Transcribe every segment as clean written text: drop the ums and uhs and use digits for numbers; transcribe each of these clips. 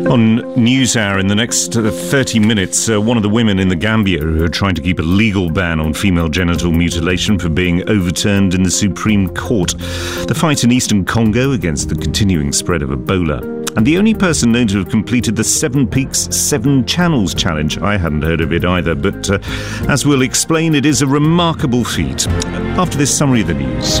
On NewsHour, in the next 30 minutes, one of the women in the Gambia who are trying to keep a legal ban on female genital mutilation from being overturned in the Supreme Court. The fight in eastern Congo against the continuing spread of Ebola. And the only person known to have completed the 7 Peaks, 7 Channels challenge. I hadn't heard of it either, but as we'll explain, it is a remarkable feat. After this summary of the news.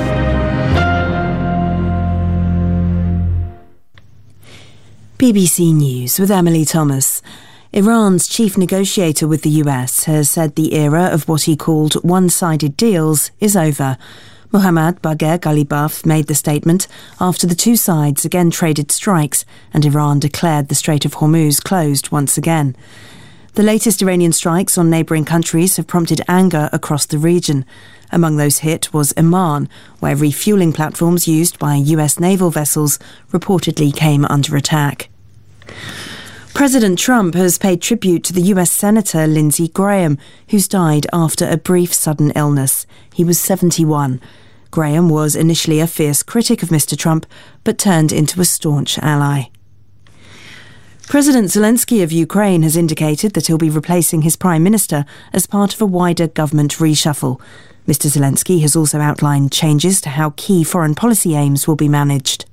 BBC News with Emily Thomas. Iran's chief negotiator with the US has said the era of what he called one-sided deals is over. Mohammad Bagher Ghalibaf made the statement after the two sides again traded strikes and Iran declared the Strait of Hormuz closed once again. The latest Iranian strikes on neighbouring countries have prompted anger across the region. Among those hit was Oman, where refuelling platforms used by US naval vessels reportedly came under attack. President Trump has paid tribute to the US Senator Lindsey Graham, who's died after a brief sudden illness. He was 71. Graham was initially a fierce critic of Mr. Trump, but turned into a staunch ally. President Zelensky of Ukraine has indicated that he'll be replacing his Prime Minister as part of a wider government reshuffle. Mr. Zelensky has also outlined changes to how key foreign policy aims will be managed.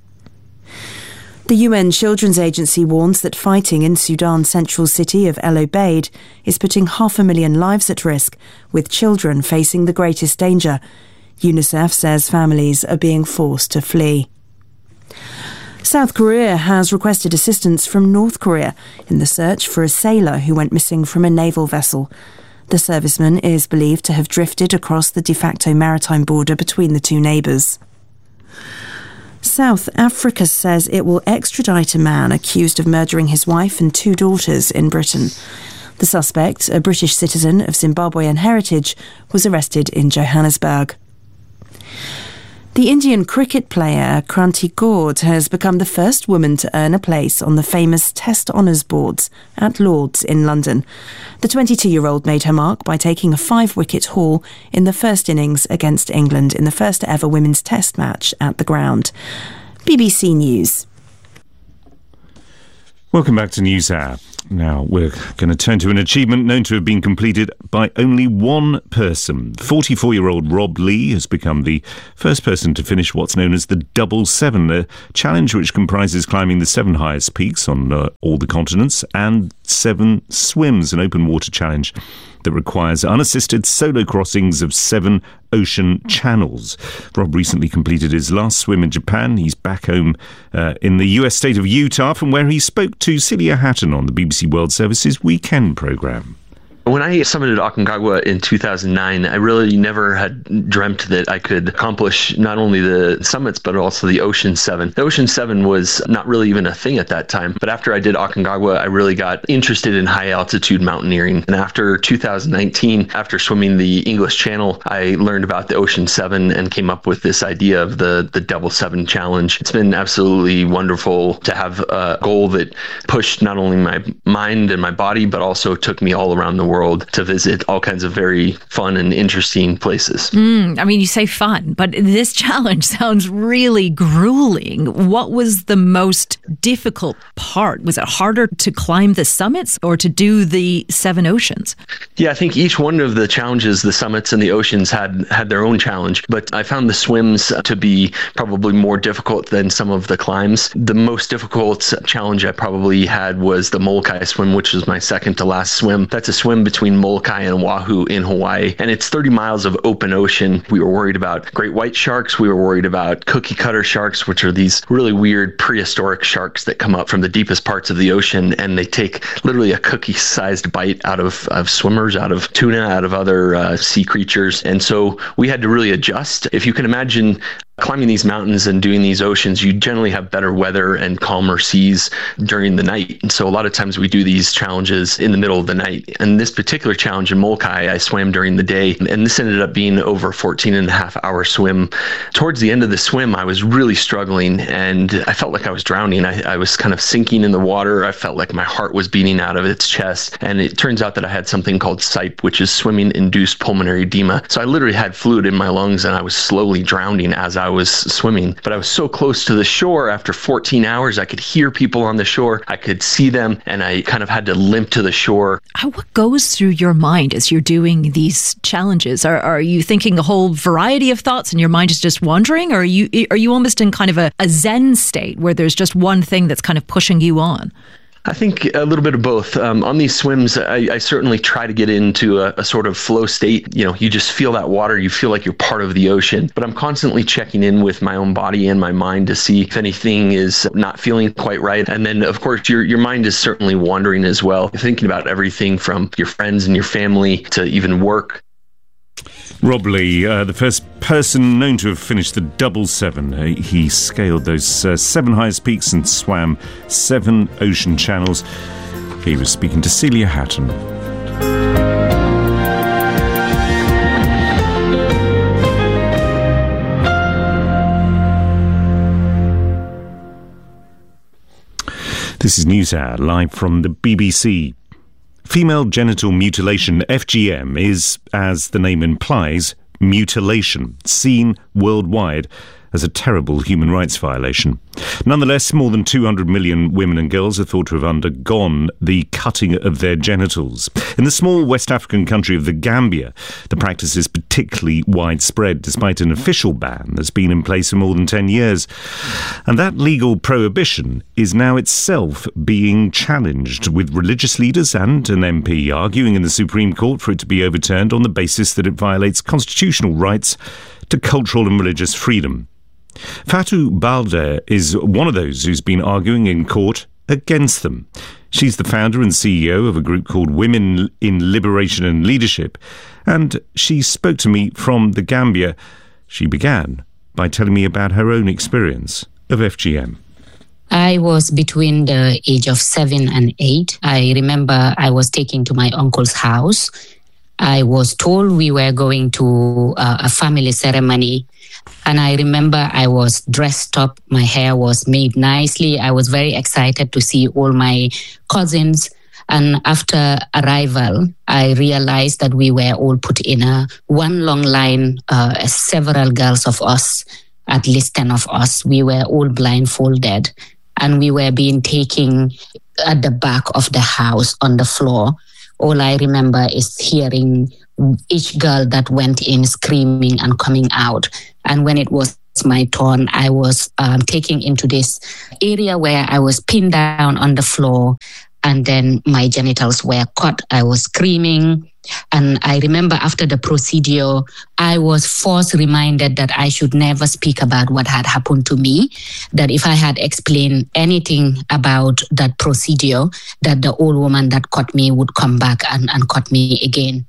The UN Children's Agency warns that fighting in Sudan's central city of El Obeid is putting 500,000 lives at risk, with children facing the greatest danger. UNICEF says families are being forced to flee. South Korea has requested assistance from North Korea in the search for a sailor who went missing from a naval vessel. The serviceman is believed to have drifted across the de facto maritime border between the two neighbours. South Africa says it will extradite a man accused of murdering his wife and 2 daughters in Britain. The suspect, a British citizen of Zimbabwean heritage, was arrested in Johannesburg. The Indian cricket player Kranti Gaur has become the first woman to earn a place on the famous Test Honours Boards at Lord's in London. The 22-year-old made her mark by taking a 5-wicket haul in the first innings against England in the first ever women's Test match at the ground. BBC News. Welcome back to NewsHour. Now, we're going to turn to an achievement known to have been completed by only one person. 44-year-old Rob Lee has become the first person to finish what's known as the Double Seven, a challenge which comprises climbing the 7 highest peaks on all the continents and 7 swims, an open water challenge that requires unassisted solo crossings of 7 ocean channels. Rob recently completed his last swim in Japan. He's back home in the US state of Utah, from where he spoke to Celia Hatton on the BBC World Service's Weekend programme. When I summited Aconcagua in 2009, I really never had dreamt that I could accomplish not only the summits, but also the Ocean 7. The Ocean 7 was not really even a thing at that time. But after I did Aconcagua, I really got interested in high altitude mountaineering. And after 2019, after swimming the English Channel, I learned about the Ocean 7 and came up with this idea of the Double 7 challenge. It's been absolutely wonderful to have a goal that pushed not only my mind and my body, but also took me all around the world to visit all kinds of very fun and interesting places. I mean, you say fun, but this challenge sounds really grueling. What was the most difficult part? Was it harder to climb the summits or to do the 7 oceans? Yeah, I think each one of the challenges, the summits and the oceans, had their own challenge, but I found the swims to be probably more difficult than some of the climbs. The most difficult challenge I probably had was the Molokai swim, which was my second to last swim. That's a swim between Molokai and Oahu in Hawaii, and it's 30 miles of open ocean. We were worried about great white sharks. We were worried about cookie cutter sharks, which are these really weird prehistoric sharks that come up from the deepest parts of the ocean, and they take literally a cookie-sized bite out of swimmers, out of tuna, out of other sea creatures. And so we had to really adjust. If you can imagine climbing these mountains and doing these oceans, you generally have better weather and calmer seas during the night. And so a lot of times we do these challenges in the middle of the night. And this particular challenge in Molokai, I swam during the day, and this ended up being over 14.5-hour swim. Towards the end of the swim, I was really struggling, and I felt like I was drowning. I was kind of sinking in the water. I felt like my heart was beating out of its chest. And it turns out that I had something called SIPE, which is swimming-induced pulmonary edema. So I literally had fluid in my lungs, and I was slowly drowning as I was swimming. But I was so close to the shore after 14 hours, I could hear people on the shore. I could see them, and I kind of had to limp to the shore. What goes through your mind as you're doing these challenges? Are you thinking a whole variety of thoughts and your mind is just wandering? Or are you almost in kind of a Zen state where there's just one thing that's kind of pushing you on? I think a little bit of both. On these swims, I certainly try to get into a sort of flow state. You know, you just feel that water. You feel like you're part of the ocean. But I'm constantly checking in with my own body and my mind to see if anything is not feeling quite right. And then, of course, your mind is certainly wandering as well. You're thinking about everything from your friends and your family to even work. Rob Lee, the first person known to have finished the double 7. He scaled those 7 highest peaks and swam 7 ocean channels. He was speaking to Celia Hatton. This is NewsHour, live from the BBC. Female genital mutilation, FGM, is, as the name implies, mutilation, seen worldwide as a terrible human rights violation. Nonetheless, more than 200 million women and girls are thought to have undergone the cutting of their genitals. In the small West African country of the Gambia, the practice is particularly widespread, despite an official ban that's been in place for more than 10 years. And that legal prohibition is now itself being challenged, with religious leaders and an MP arguing in the Supreme Court for it to be overturned on the basis that it violates constitutional rights to cultural and religious freedom. Fatou Balde is one of those who's been arguing in court against them. She's the founder and CEO of a group called Women in Liberation and Leadership, and she spoke to me from the Gambia. She began by telling me about her own experience of FGM. I was between the age of 7 and 8. I remember I was taken to my uncle's house. I was told we were going to a family ceremony. And I remember I was dressed up. My hair was made nicely. I was very excited to see all my cousins. And after arrival, I realized that we were all put in one long line, several girls of us, at least 10 of us. We were all blindfolded. And we were being taken at the back of the house on the floor. All I remember is hearing each girl that went in screaming and coming out. And when it was my turn, I was taken into this area where I was pinned down on the floor, and then my genitals were cut. I was screaming. And I remember after the procedure, I was first reminded that I should never speak about what had happened to me, that if I had explained anything about that procedure, that the old woman that cut me would come back and cut me again.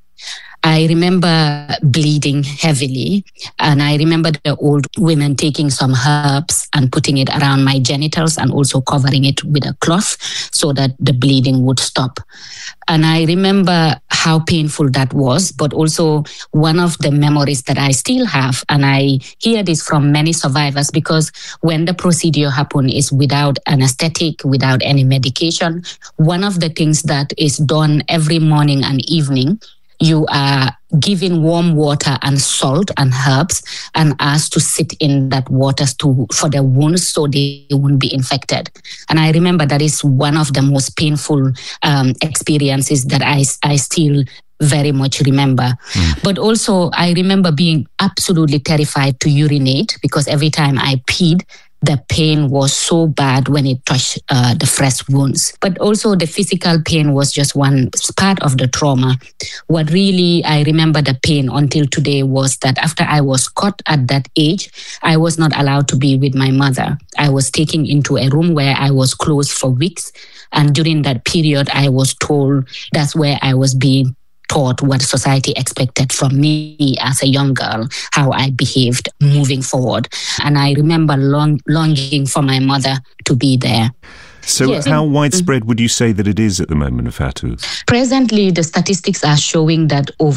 I remember bleeding heavily, and I remember the old women taking some herbs and putting it around my genitals and also covering it with a cloth so that the bleeding would stop. And I remember how painful that was, but also one of the memories that I still have, and I hear this from many survivors, because when the procedure happened is without anesthetic, without any medication. One of the things that is done every morning and evening, you are given warm water and salt and herbs and asked to sit in that water for the wounds so they won't be infected. And I remember that is one of the most painful experiences that I still very much remember. But also I remember being absolutely terrified to urinate, because every time I peed, the pain was so bad when it touched the fresh wounds. But also the physical pain was just one part of the trauma. What really I remember the pain until today was that after I was cut at that age, I was not allowed to be with my mother. I was taken into a room where I was closed for weeks. And during that period, I was told that's where I was being taught what society expected from me as a young girl, how I behaved moving forward. And I remember longing for my mother to be there. So yes. How widespread would you say that it is at the moment, Fatou? Presently, the statistics are showing that over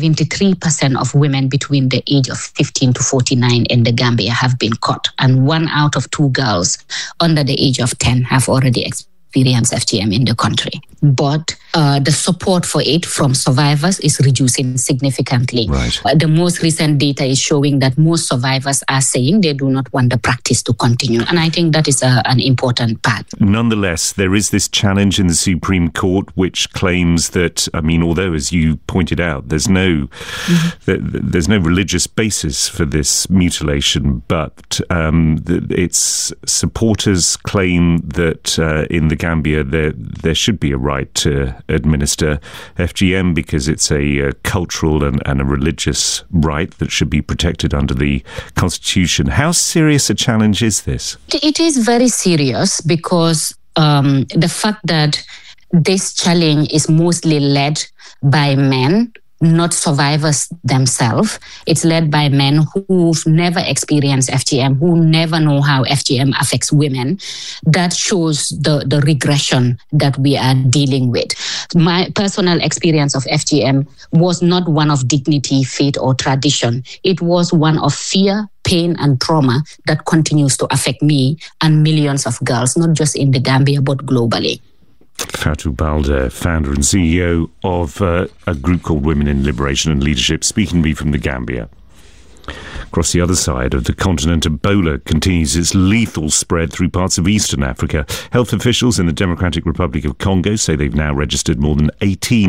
73% of women between the age of 15 to 49 in the Gambia have been cut. And 1 out of 2 girls under the age of 10 have already experienced experience FGM in the country. But the support for it from survivors is reducing significantly. Right. The most recent data is showing that most survivors are saying they do not want the practice to continue. And I think that is an important part. Nonetheless, there is this challenge in the Supreme Court which claims that, although, as you pointed out, there's no religious basis for this mutilation, but its supporters claim that in the Gambia there should be a right to administer FGM because it's a cultural and a religious right that should be protected under the Constitution. How serious a challenge is this? It is very serious because the fact that this challenge is mostly led by men, not survivors themselves. It's led by men who've never experienced FGM, who never know how FGM affects women. That shows the regression that we are dealing with. My personal experience of FGM was not one of dignity, faith, or tradition. It was one of fear, pain, and trauma that continues to affect me and millions of girls, not just in the Gambia, but globally. Fatou Balde, founder and CEO of a group called Women in Liberation and Leadership, speaking to me from the Gambia. Across the other side of the continent, Ebola continues its lethal spread through parts of eastern Africa. Health officials in the Democratic Republic of Congo say they've now registered more than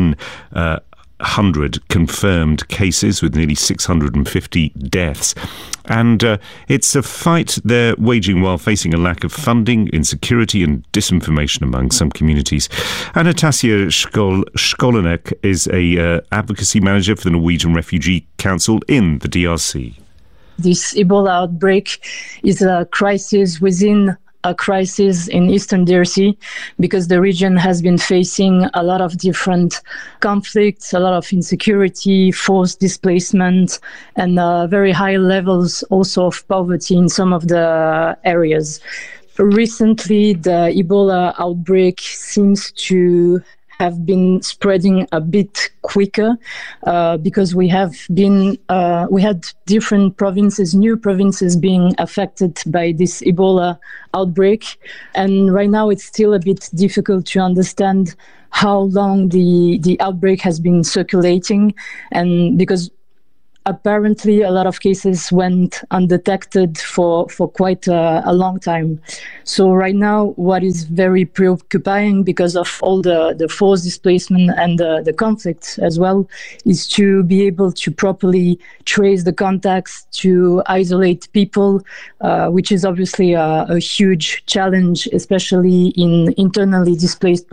1,800 confirmed cases with nearly 650 deaths. And it's a fight they're waging while facing a lack of funding, insecurity and disinformation among some communities. Anastasia Skolinek is a advocacy manager for the Norwegian Refugee Council in the DRC. This Ebola outbreak is a crisis within a crisis in Eastern DRC because the region has been facing a lot of different conflicts, a lot of insecurity, forced displacement, and very high levels also of poverty in some of the areas. Recently, the Ebola outbreak seems to have been spreading a bit quicker because we had different provinces, new provinces being affected by this Ebola outbreak. And right now it's still a bit difficult to understand how long the outbreak has been circulating, and because apparently a lot of cases went undetected for quite a long time. So right now, what is very preoccupying because of all the forced displacement and the conflict as well, is to be able to properly trace the contacts, to isolate people, which is obviously a huge challenge, especially in internally displaced